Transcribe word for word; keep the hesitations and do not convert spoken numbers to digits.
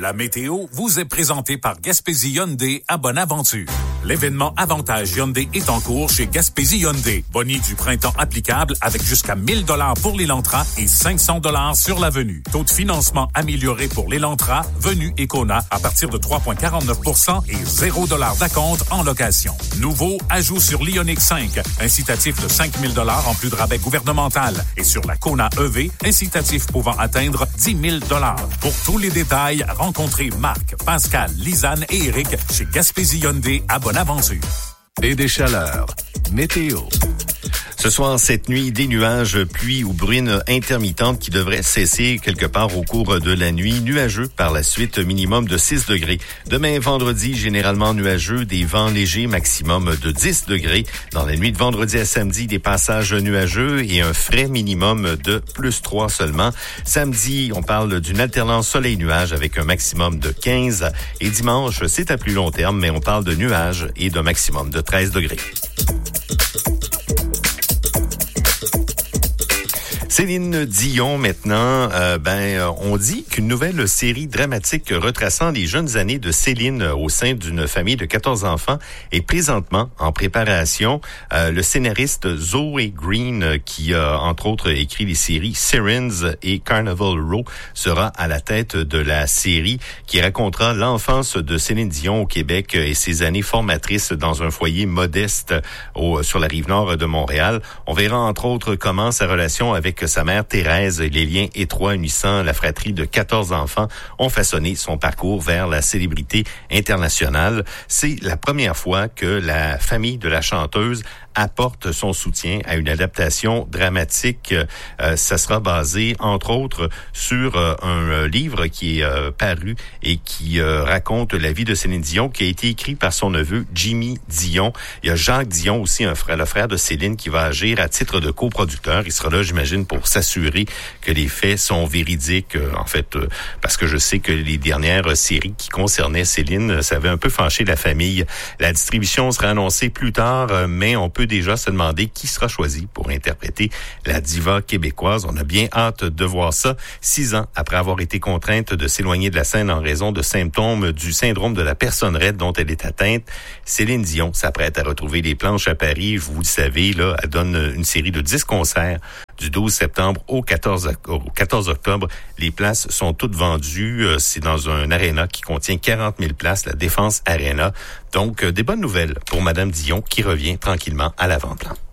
La météo vous est présentée par Gaspésie Hyundai à Bonaventure. L'événement Avantage Hyundai est en cours chez Gaspésie Hyundai. Boni du printemps applicable avec jusqu'à mille dollars pour l'Elantra et cinq cents dollars sur la venue. Taux de financement amélioré pour l'Elantra, venue et Kona à partir de trois virgule quarante-neuf pour cent et zéro dollar d'acompte en location. Nouveau ajout sur l'Ioniq cinq, incitatif de cinq mille dollars en plus de rabais gouvernemental. Et sur la Kona E V, incitatif pouvant atteindre dix mille dollars. Pour tous les détails, rencontrez Marc, Pascal, Lisanne et Eric chez Gaspésie Hyundai à Bonaventure. Et des chaleurs. Météo. Ce soir, cette nuit, des nuages, pluie ou bruine intermittente qui devraient cesser quelque part au cours de la nuit. Nuageux par la suite, minimum de six degrés. Demain, vendredi, généralement nuageux, des vents légers, maximum de dix degrés. Dans la nuit de vendredi à samedi, des passages nuageux et un frais minimum de plus trois seulement. Samedi, on parle d'une alternance soleil-nuage avec un maximum de quinze. Et dimanche, c'est à plus long terme, mais on parle de nuages et d'un maximum de treize degrés. Céline Dion, maintenant, euh, ben, on dit qu'une nouvelle série dramatique retraçant les jeunes années de Céline au sein d'une famille de quatorze enfants est présentement en préparation. Euh, le scénariste Zoe Green, qui a entre autres écrit les séries Sirens et Carnival Row, sera à la tête de la série qui racontera l'enfance de Céline Dion au Québec et ses années formatrices dans un foyer modeste au, sur la rive nord de Montréal. On verra entre autres comment sa relation avec sa mère Thérèse et les liens étroits unissant la fratrie de quatorze enfants ont façonné son parcours vers la célébrité internationale. C'est la première fois que la famille de la chanteuse apporte son soutien à une adaptation dramatique. Euh, ça sera basé, entre autres, sur euh, un livre qui est euh, paru et qui euh, raconte la vie de Céline Dion, qui a été écrit par son neveu Jimmy Dion. Il y a Jacques Dion aussi, un frère, le frère de Céline, qui va agir à titre de coproducteur. Il sera là, j'imagine, pour s'assurer que les faits sont véridiques. Euh, en fait, euh, parce que je sais que les dernières séries qui concernaient Céline, ça avait un peu fâché la famille. La distribution sera annoncée plus tard, euh, mais on peut déjà se demander qui sera choisi pour interpréter la diva québécoise. On a bien hâte de voir ça. Six ans après avoir été contrainte de s'éloigner de la scène en raison de symptômes du syndrome de la personne raide dont elle est atteinte, Céline Dion s'apprête à retrouver les planches à Paris. Vous le savez, là, elle donne une série de dix concerts du douze septembre au quatorze octobre. Les places sont toutes vendues. C'est dans un aréna qui contient quarante mille places, la Défense Arena. Donc, des bonnes nouvelles pour Madame Dion qui revient tranquillement à l'avant-plan.